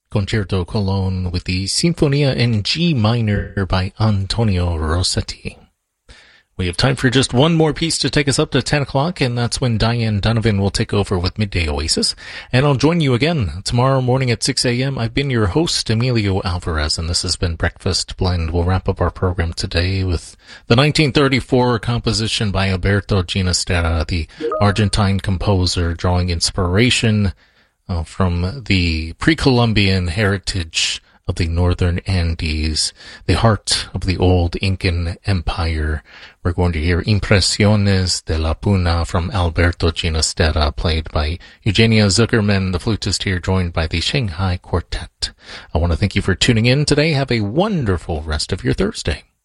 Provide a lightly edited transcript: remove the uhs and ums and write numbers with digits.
Concerto Cologne with the Sinfonia in G minor by Antonio Rossetti. We have time for just one more piece to take us up to 10 o'clock, and that's when Diane Donovan will take over with Midday Oasis. And I'll join you again tomorrow morning at 6 a.m. I've been your host, Emilio Alvarez, and this has been Breakfast Blend. We'll wrap up our program today with the 1934 composition by Alberto Ginastera, the Argentine composer, drawing inspiration from the pre-Columbian heritage of the northern Andes, the heart of the old Incan Empire. We're going to hear Impresiones de la Puna from Alberto Ginastera, played by Eugenia Zuckerman, the flutist here, joined by the Shanghai Quartet. I want to thank you for tuning in today. Have a wonderful rest of your Thursday.